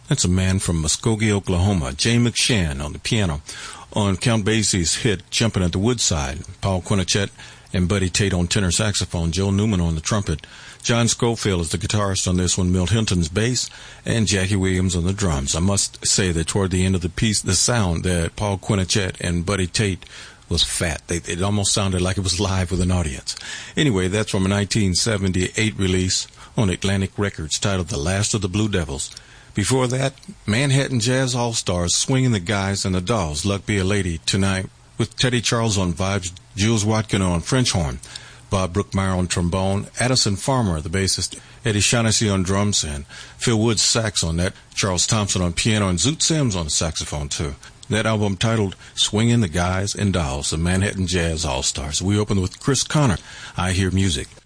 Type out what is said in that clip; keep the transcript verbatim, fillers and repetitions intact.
That's a man from Muskogee, Oklahoma, Jay McShann on the piano. On Count Basie's hit, Jumpin' at the Woodside, Paul Quinochet and Buddy Tate on tenor saxophone, Joe Newman on the trumpet. John Schofield is the guitarist on this one, Milt Hinton's bass, and Jackie Williams on the drums. I must say that toward the end of the piece, the sound that Paul Quinochet and Buddy Tate was fat. They, it almost sounded like it was live with an audience. Anyway, that's from a nineteen seventy-eight release on Atlantic Records titled The Last of the Blue Devils. Before that, Manhattan Jazz All-Stars, Swinging the Guys and the Dolls, Luck Be a Lady tonight, with Teddy Charles on vibes, Jules Watkin on French horn, Bob Brookmeyer on trombone, Addison Farmer, the bassist, Eddie Shaughnessy on drums, and Phil Woods sax on that, Charles Thompson on piano, and Zoot Sims on the saxophone too. That album titled Swinging the Guys and Dolls, the Manhattan Jazz All-Stars. We opened with Chris Connor, I Hear Music.